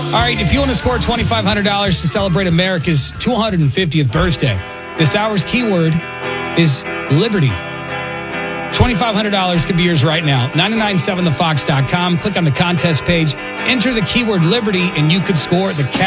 All right, if you want to score $2,500 to celebrate America's 250th birthday, this hour's keyword is Liberty. $2,500 could be yours right now. 997thefox.com. Click on the contest page. Enter the keyword Liberty, and you could score the cash.